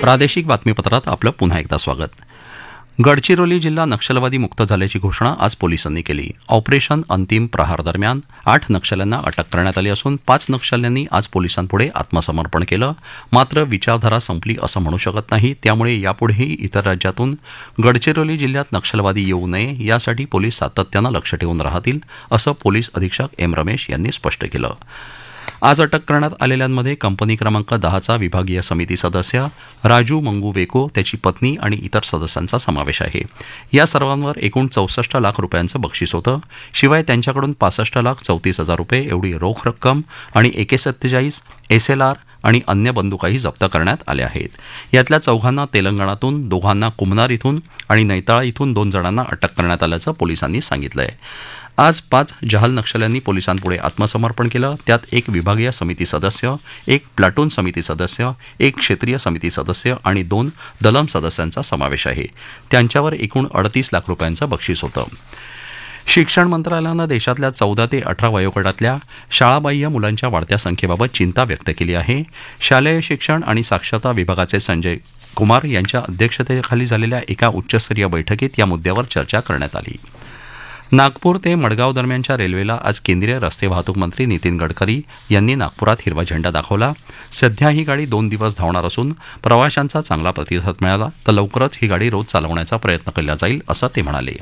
प्रादेशिक बातमीपत्रात आपलं पुन्हा एकदा स्वागत. गडचिरोली जिल्हा नक्षलवादी मुक्त झाल्याची घोषणा आज पोलिसांनी केली. ऑपरेशन अंतिम प्रहार दरम्यान 8 नक्षल्यांना अटक करण्यात आली असून 5 नक्षल्यांनी आज पोलिसांपुढे आत्मसमर्पण केलं. मात्र विचारधारा संपली असं म्हणू शकत नाही, त्यामुळे यापुढेही इतर राज्यातून गडचिरोली जिल्ह्यात नक्षलवादी येऊ नये यासाठी पोलीस सातत्यानं लक्ष ठेवून राहतील, असं पोलीस अधीक्षक एम रमेश यांनी स्पष्ट केलं. आज अटक करण्यात आलेल्यांमध्ये कंपनी क्रमांक 10चा विभागीय समिती सदस्य राजू मंगू वेको, त्याची पत्नी आणि इतर सदस्यांचा समावेश आहे. या सर्वांवर एकूण 64 लाख रुपयांचं बक्षीस होतं. शिवाय त्यांच्याकडून 65,34,000 रुपये एवढी रोख रक्कम आणि AK-47 SLR आणि अन्य बंदुकाही जप्त करण्यात आल्या आहेत. यातल्या 4 तेलंगणातून, 2 कुमनार इथून आणि नैताळा इथून 2 जणांना अटक करण्यात आल्याचं पोलिसांनी सांगितलं आहे. आज 5 जहाल नक्षल्यांनी पोलिसांपुढे आत्मसमर्पण केलं. त्यात 1 विभागीय समिती सदस्य, 1 प्लाटून समिती सदस्य, 1 क्षेत्रीय समिती सदस्य आणि 2 दलम सदस्यांचा समावेश आहे. त्यांच्यावर एकूण 38 लाख रुपयांचं बक्षीस होतं. शिक्षण मंत्रालयानं देशातल्या 14 ते 18 वयोगटातल्या शाळाबाह्य मुलांच्या वाढत्या संख्येबाबत चिंता व्यक्त केली आहे. शालेय शिक्षण आणि साक्षरता विभागाचे संजय कुमार यांच्या अध्यक्षतेखाली झालेल्या एका उच्चस्तरीय बैठकीत या मुद्द्यावर चर्चा करण्यात आली. नागपूर ते मडगाव दरम्यानच्या रेल्वेला आज केंद्रीय रस्ते वाहतूक मंत्री नितीन गडकरी यांनी नागपुरात हिरवा झेंडा दाखवला. सध्या ही गाडी 2 दिवस धावणार असून प्रवाशांचा चांगला प्रतिसाद मिळाला तर लवकरच ही गाडी रोज चालवण्याचा प्रयत्न केला जाईल, असं ते म्हणाले.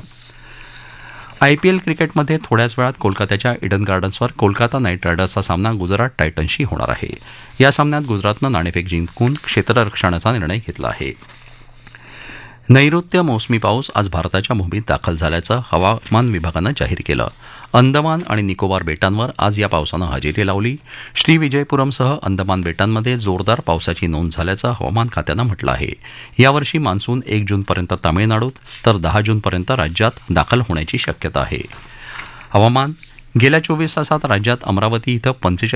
IPL क्रिकेटमध्ये थोड्याच वेळात कोलकात्याच्या इडन गार्डन्सवर कोलकाता नाईट रायडर्सचा सामना गुजरात टायटन्सशी होणार आहे. या सामन्यात गुजरातनं नाणेफेक जिंकून क्षेत्ररक्षणाचा निर्णय घेतला आहे. नैऋत्य मोसमी पाऊस आज भारताच्या भूमीत दाखल झाल्याचं हवामान विभागानं जाहीर केलं. अंदमान आणि निकोबार बेटांवर आज या पावसानं हजेरी लावली. श्रीविजयपुरमसह अंदमान बेटांमध्ये जोरदार पावसाची नोंद झाल्याचं हवामान खात्यानं म्हटलं आहे. यावर्षी मान्सून 1 जूनपर्यंत तामिळनाडूत तर 10 जूनपर्यंत राज्यात दाखल होण्याची शक्यता आहे. हवामान. गेल्या 24 तासात राज्यात अमरावती इथं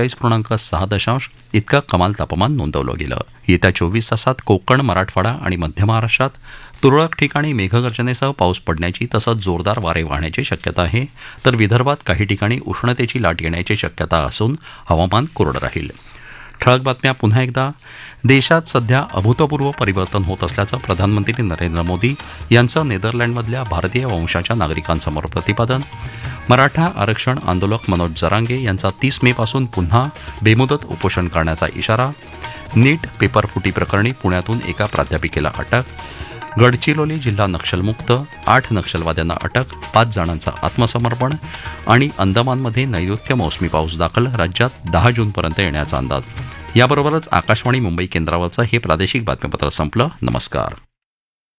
45.6 इतकं कमाल तापमान नोंदवलं गेलं. येत्या 24 तासात कोकण, मराठवाडा आणि मध्य महाराष्ट्रात तुरळक ठिकाणी मेघगर्जनेसह पाऊस पडण्याची तसंच जोरदार वारे वाहण्याची शक्यता आहे. तर विदर्भात काही ठिकाणी उष्णतेची लाट येण्याची शक्यता असून हवामान कोरडं राहील. ठळक बातम्या पुन्हा एकदा. देशात सध्या अभूतपूर्व परिवर्तन होत असल्याचं प्रधानमंत्री नरेंद्र मोदी यांचं नेदरलँडमधल्या भारतीय वंशाच्या नागरिकांसमोर प्रतिपादन. मराठा आरक्षण आंदोलक मनोज जरांगे यांचा 30 मेपासून पुन्हा बेमुदत उपोषण करण्याचा इशारा. नीट पेपरफुटी प्रकरणी पुण्यातून एका प्राध्यापिकेला अटक. गडचिरोली जिल्हा नक्षलमुक्त, 8 नक्षलवाद्यांना अटक, 5 जणांचं आत्मसमर्पण आणि अंदमानमध्ये नैऋत्य मोसमी पाऊस दाखल. राज्यात 10 जूनपर्यंत येण्याचा अंदाज. याबरोबरच आकाशवाणी मुंबई केंद्रावरचं हे प्रादेशिक बातमीपत्र संपलं. नमस्कार.